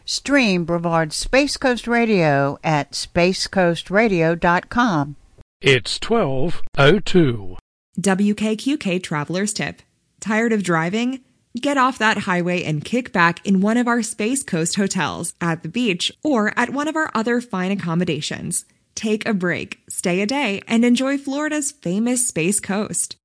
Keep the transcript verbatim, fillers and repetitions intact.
Stream Brevard's Space Coast Radio at space coast radio dot com. It's twelve oh two. W K Q K Traveler's Tip. Tired of driving? Get off that highway and kick back in one of our Space Coast hotels, at the beach, or at one of our other fine accommodations. Take a break, stay a day, and enjoy Florida's famous Space Coast.